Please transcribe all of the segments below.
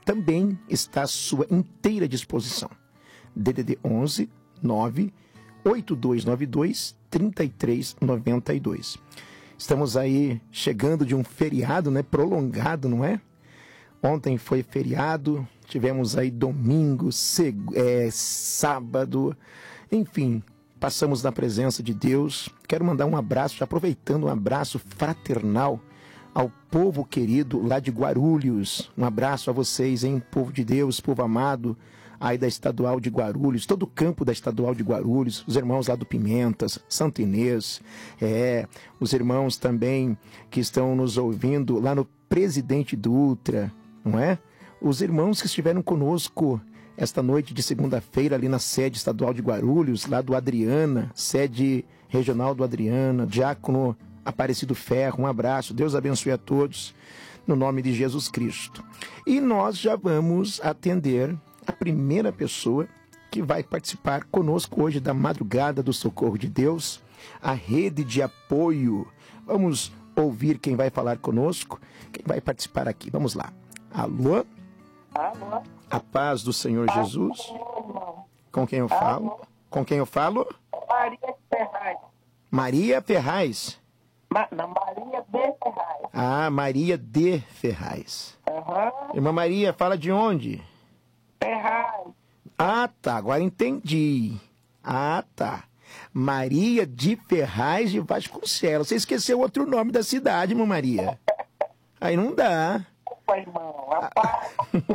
também está à sua inteira disposição. DDD 11 9 8292 3392. Estamos aí chegando de um feriado, né, prolongado, não é? Ontem foi feriado, tivemos aí domingo, sábado, enfim, passamos na presença de Deus. Quero mandar um abraço, já aproveitando, um abraço fraternal ao povo querido lá de Guarulhos. Um abraço a vocês, hein, povo de Deus, povo amado, aí da Estadual de Guarulhos, todo o campo da Estadual de Guarulhos, os irmãos lá do Pimentas, Santo Inês, os irmãos também que estão nos ouvindo lá no Presidente Dutra, não é? Os irmãos que estiveram conosco esta noite de segunda-feira ali na sede estadual de Guarulhos, lá do Adriana, sede regional do Adriana, Diácono Aparecido Ferro, um abraço, Deus abençoe a todos, no nome de Jesus Cristo. E nós já vamos atender a primeira pessoa que vai participar conosco hoje da Madrugada do Socorro de Deus, a rede de apoio. Vamos ouvir quem vai falar conosco, quem vai participar aqui. Vamos lá. Alô? Alô? A paz do Senhor Jesus. Com quem eu falo? Alô? Com quem eu falo? Maria Ferraz. Maria Ferraz. Maria de Ferraz. Ah, Maria de Ferraz. Aham. Irmã Maria, fala de onde? Ferraz. Ah, tá, agora entendi. Ah, tá. Maria de Ferraz de Vasconcelos. Você esqueceu outro nome da cidade, irmã Maria. Aí não dá. Opa, irmão. A paz.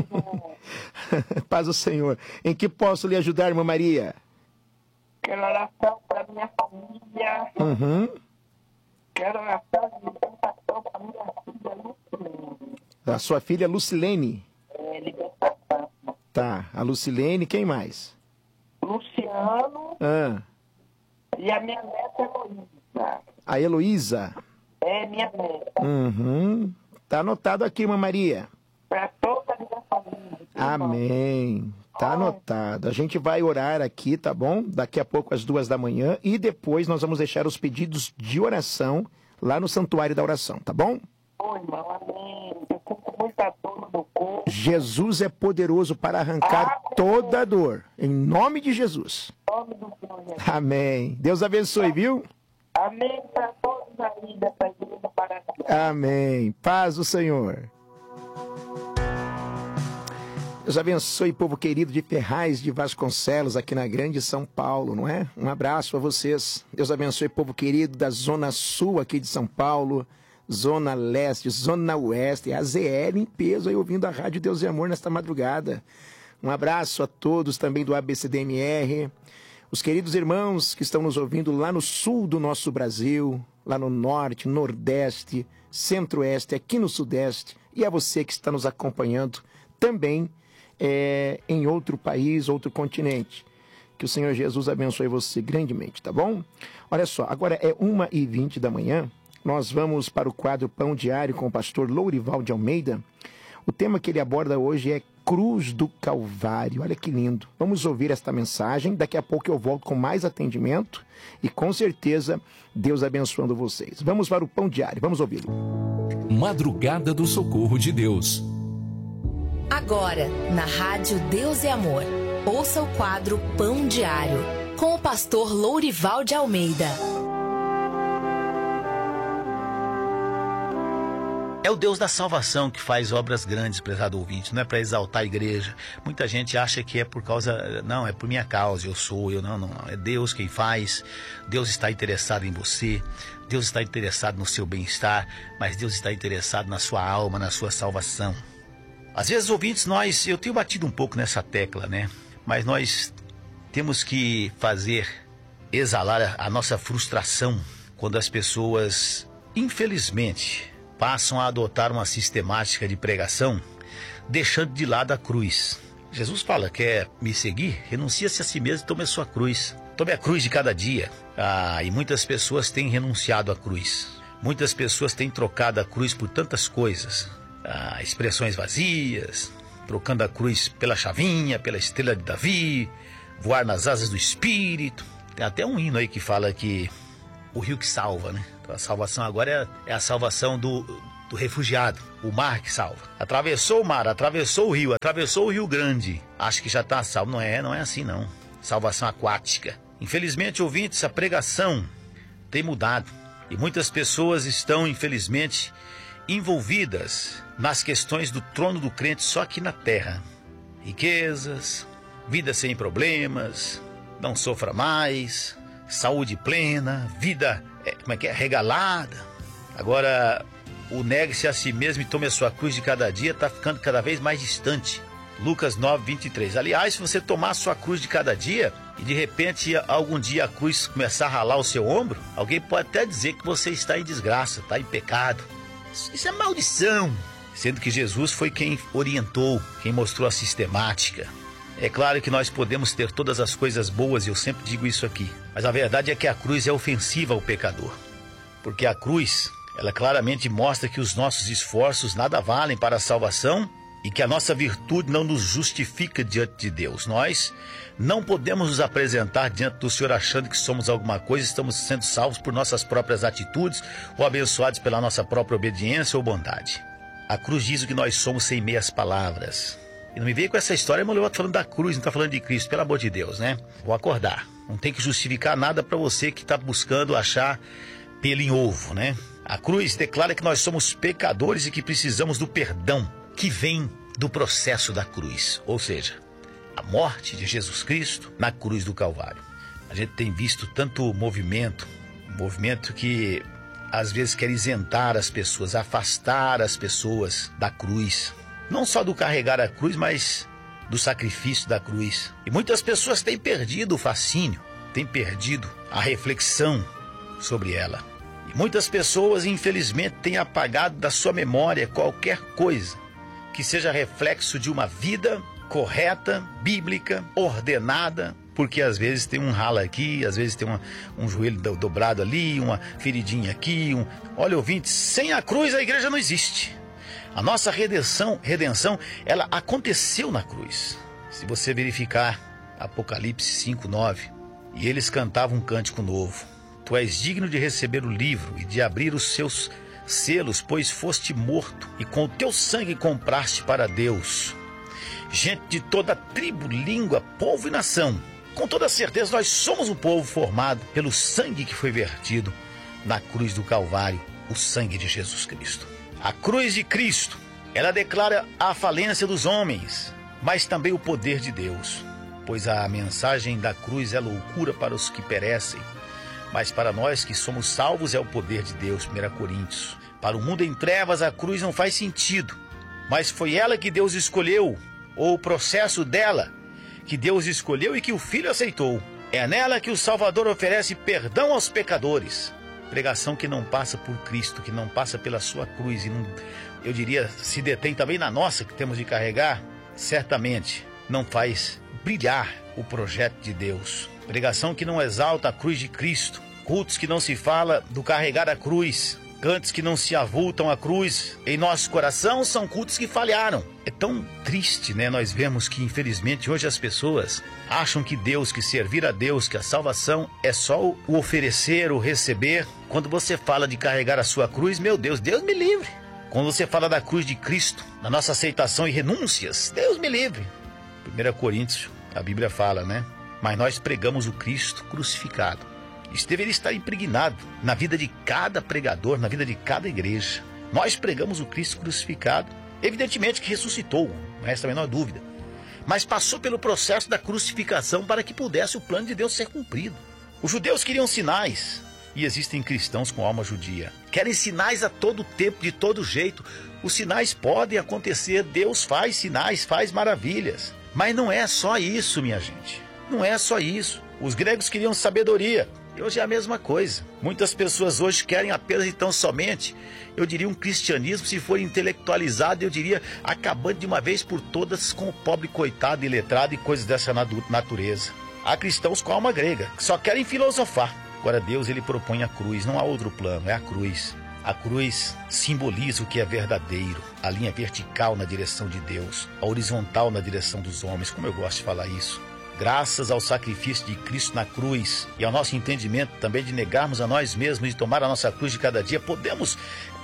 Paz do Senhor. Em que posso lhe ajudar, irmã Maria? Quero oração para minha família. Uhum. Quero oração de libertação para minha filha Lucilene. A sua filha Lucilene. Libertação. Tá, a Lucilene, quem mais? Luciano Ah, e a minha neta Heloísa. a Heloísa. É minha neta. Uhum. Tá anotado aqui, irmã Maria. Para toda a minha família. Amém. Tá anotado. A gente vai orar aqui, tá bom? Daqui a pouco às 2h e depois nós vamos deixar os pedidos de oração lá no Santuário da Oração, tá bom? Oi, irmão, amém. Eu sinto muita dor no meu corpo. Jesus é poderoso para arrancar toda a dor. Em nome de Jesus. Em nome do Senhor Jesus. Amém. Deus abençoe, viu? Amém para todos aí dessa igreja Paraná. Amém. Paz do Senhor. Deus abençoe, povo querido de Ferraz de Vasconcelos, aqui na Grande São Paulo, não é? Um abraço a vocês. Deus abençoe, povo querido da Zona Sul aqui de São Paulo, Zona Leste, Zona Oeste, a ZL em peso aí ouvindo a Rádio Deus e Amor nesta madrugada. Um abraço a todos também do ABCDMR, os queridos irmãos que estão nos ouvindo lá no sul do nosso Brasil, lá no norte, nordeste, centro-oeste, aqui no sudeste, e a você que está nos acompanhando também em outro país, outro continente. Que o Senhor Jesus abençoe você grandemente, tá bom? Olha só, agora é 1h20 da manhã, nós vamos para o quadro Pão Diário com o pastor Lourival de Almeida. O tema que ele aborda hoje é Cruz do Calvário. Olha que lindo. Vamos ouvir esta mensagem. Daqui a pouco eu volto com mais atendimento e com certeza Deus abençoando vocês. Vamos para o Pão Diário. Vamos ouvi-lo. Madrugada do Socorro de Deus. Agora, na Rádio Deus e Amor, ouça o quadro Pão Diário com o pastor Lourival de Almeida. É o Deus da salvação que faz obras grandes, prezado ouvinte, não é para exaltar a igreja. Muita gente acha que é por causa, não, é por minha causa, não, é Deus quem faz. Deus está interessado em você, Deus está interessado no seu bem-estar, mas Deus está interessado na sua alma, na sua salvação. Às vezes, ouvintes, eu tenho batido um pouco nessa tecla, né? Mas nós temos que fazer exalar a nossa frustração quando as pessoas, infelizmente, passam a adotar uma sistemática de pregação, deixando de lado a cruz. Jesus fala, quer me seguir? Renuncia-se a si mesmo e tome a sua cruz. Tome a cruz de cada dia. E muitas pessoas têm renunciado à cruz. Muitas pessoas têm trocado a cruz por tantas coisas. Expressões vazias, trocando a cruz pela chavinha, pela estrela de Davi, voar nas asas do Espírito. Tem até um hino aí que fala que o rio que salva, né? Então a salvação agora é a salvação do refugiado, o mar que salva. Atravessou o mar, atravessou o Rio Grande. Acho que já está salvo. Não é assim não. Salvação aquática. Infelizmente, ouvintes, a pregação tem mudado. E muitas pessoas estão, infelizmente, envolvidas nas questões do trono do crente só aqui na terra. Riquezas, vida sem problemas, não sofra mais, saúde plena, vida, regalada. Agora, o negue-se a si mesmo e tome a sua cruz de cada dia está ficando cada vez mais distante. Lucas 9, 23. Aliás, se você tomar a sua cruz de cada dia e de repente algum dia a cruz começar a ralar o seu ombro, alguém pode até dizer que você está em desgraça, está em pecado. Isso é maldição. Sendo que Jesus foi quem orientou, quem mostrou a sistemática. É claro que nós podemos ter todas as coisas boas, e eu sempre digo isso aqui. Mas a verdade é que a cruz é ofensiva ao pecador. Porque a cruz, ela claramente mostra que os nossos esforços nada valem para a salvação e que a nossa virtude não nos justifica diante de Deus. Nós não podemos nos apresentar diante do Senhor achando que somos alguma coisa, estamos sendo salvos por nossas próprias atitudes ou abençoados pela nossa própria obediência ou bondade. A cruz diz o que nós somos sem meias palavras. E não me veio com essa história, mas eu estou falando da cruz, não está falando de Cristo, pelo amor de Deus, né? Vou acordar. Não tem que justificar nada para você que está buscando achar pelo em ovo, né? A cruz declara que nós somos pecadores e que precisamos do perdão que vem do processo da cruz, ou seja, a morte de Jesus Cristo na cruz do Calvário. A gente tem visto tanto movimento que às vezes quer isentar as pessoas, afastar as pessoas da cruz. Não só do carregar a cruz, mas do sacrifício da cruz. E muitas pessoas têm perdido o fascínio, têm perdido a reflexão sobre ela. E muitas pessoas, infelizmente, têm apagado da sua memória qualquer coisa que seja reflexo de uma vida correta, bíblica, ordenada, porque às vezes tem um ralo aqui, às vezes tem um joelho dobrado ali, uma feridinha aqui. Olha, ouvintes, sem a cruz a igreja não existe. A nossa redenção, ela aconteceu na cruz. Se você verificar Apocalipse 5:9, e eles cantavam um cântico novo. Tu és digno de receber o livro e de abrir os seus selos, pois foste morto e com o teu sangue compraste para Deus gente de toda tribo, língua, povo e nação. Com toda certeza nós somos um povo formado pelo sangue que foi vertido na cruz do Calvário, o sangue de Jesus Cristo. A cruz de Cristo, ela declara a falência dos homens, mas também o poder de Deus, pois a mensagem da cruz é loucura para os que perecem, mas para nós que somos salvos é o poder de Deus. 1 Coríntios. Para o mundo em trevas a cruz não faz sentido, mas foi ela que Deus escolheu, ou o processo dela que Deus escolheu e que o Filho aceitou. É nela que o Salvador oferece perdão aos pecadores. Pregação que não passa por Cristo, que não passa pela sua cruz e não, eu diria, se detém também na nossa que temos de carregar, certamente não faz brilhar o projeto de Deus. Pregação que não exalta a cruz de Cristo, cultos que não se fala do carregar a cruz, cantos que não se avultam a cruz em nosso coração, são cultos que falharam. É tão triste, né? Nós vemos que, infelizmente, hoje as pessoas acham que Deus, que servir a Deus, que a salvação é só o oferecer, o receber. Quando você fala de carregar a sua cruz, meu Deus, Deus me livre. Quando você fala da cruz de Cristo, da nossa aceitação e renúncias, Deus me livre. 1 Coríntios, a Bíblia fala, né? Mas nós pregamos o Cristo crucificado. Isso deveria estar impregnado na vida de cada pregador, na vida de cada igreja. Nós pregamos o Cristo crucificado, evidentemente que ressuscitou, não resta a menor dúvida, mas passou pelo processo da crucificação para que pudesse o plano de Deus ser cumprido. Os judeus queriam sinais, e existem cristãos com alma judia. Querem sinais a todo tempo, de todo jeito. Os sinais podem acontecer, Deus faz sinais, faz maravilhas. Mas não é só isso, minha gente. Não é só isso. Os gregos queriam sabedoria. E hoje é a mesma coisa. Muitas pessoas hoje querem apenas e tão somente, eu diria, um cristianismo, se for intelectualizado, eu diria, acabando de uma vez por todas com o pobre coitado iletrado e coisas dessa natureza. Há cristãos com alma grega, que só querem filosofar. Agora Deus, ele propõe a cruz, não há outro plano, é a cruz. A cruz simboliza o que é verdadeiro, a linha vertical na direção de Deus, a horizontal na direção dos homens, como eu gosto de falar isso. Graças ao sacrifício de Cristo na cruz e ao nosso entendimento também de negarmos a nós mesmos e tomar a nossa cruz de cada dia, podemos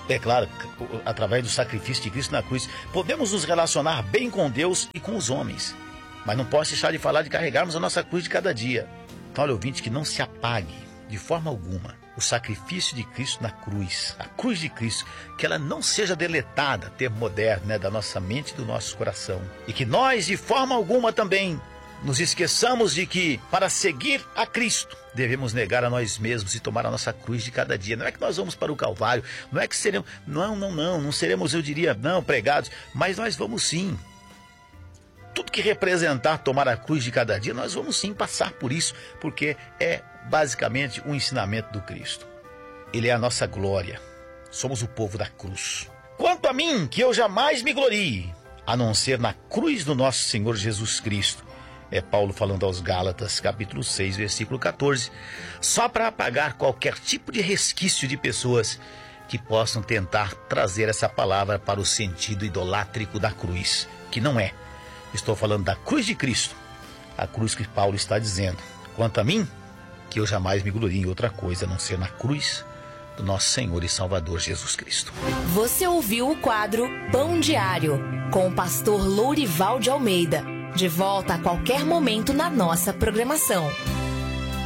É claro, através do sacrifício de Cristo na cruz, podemos nos relacionar bem com Deus e com os homens. Mas não posso deixar de falar de carregarmos a nossa cruz de cada dia. Então, olha, ouvinte, que não se apague de forma alguma o sacrifício de Cristo na cruz, a cruz de Cristo, que ela não seja deletada, termo moderno, né, da nossa mente e do nosso coração. E que nós, de forma alguma também, nos esqueçamos de que, para seguir a Cristo, devemos negar a nós mesmos e tomar a nossa cruz de cada dia. Não é que nós vamos para o Calvário, não é que seremos, não seremos, eu diria, pregados, mas nós vamos sim. Tudo que representar tomar a cruz de cada dia, nós vamos sim passar por isso, porque é basicamente um ensinamento do Cristo. Ele é a nossa glória. Somos o povo da cruz. Quanto a mim, que eu jamais me glorie, a não ser na cruz do nosso Senhor Jesus Cristo. É Paulo falando aos Gálatas, capítulo 6, versículo 14. Só para apagar qualquer tipo de resquício de pessoas que possam tentar trazer essa palavra para o sentido idolátrico da cruz, que não é. Estou falando da cruz de Cristo, a cruz que Paulo está dizendo. Quanto a mim, que eu jamais me glorie em outra coisa, a não ser na cruz do nosso Senhor e Salvador Jesus Cristo. Você ouviu o quadro Pão Diário, com o pastor Lourival de Almeida. De volta a qualquer momento na nossa programação.